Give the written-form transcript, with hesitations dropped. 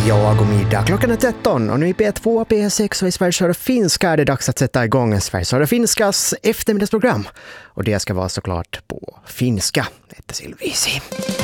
Jag och middag. Klockan är 13 och nu i P2, P6 och i Sveriges Radio Finska är det dags att sätta igång Sveriges Radio Finskas eftermiddagsprogram. Och det ska vara såklart på finska. Det heter Silvisi.